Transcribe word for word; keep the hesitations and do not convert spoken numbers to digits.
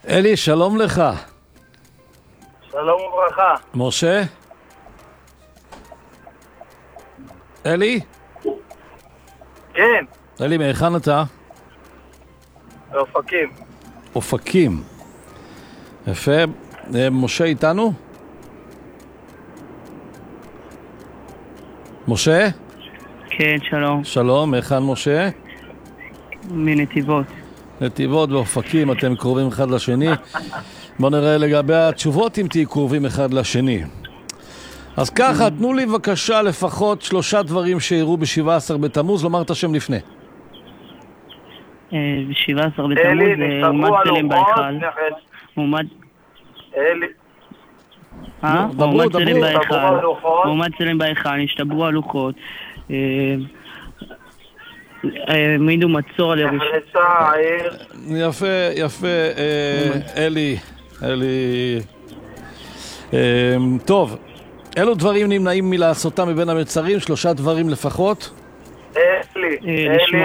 אלי, שלום לך. שלום וברכה. משה? אלי? כן. אלי, מהיכן אתה? באופקים. אופקים. יפה. משה איתנו? משה? כן, שלום. שלום, מהיכן משה? מנתיבות. נתיבות ואופקים, אתם קרובים אחד לשני. בוא נראה לגבי התשובות אם תהיו קרובים אחד לשני. אז ככה, תנו לי בבקשה לפחות שלושה דברים שיראו ב-שבעה עשר בתמוז, לומר את השם לפני. ב-שבעה עשר בתמוז זה עומד צלם בהיכל. עומד... אלי. אה? דברו, עומד צלם דברו. בהיכל. עומד צלם בהיכל, נשתברו הלוחות. העמידו מצור על ירושלים. יפה, יפה, אלי, אלי. טוב, אילו דברים נמנעים מלעשותם מבין המצרים? שלושה דברים לפחות. אלי, אלי.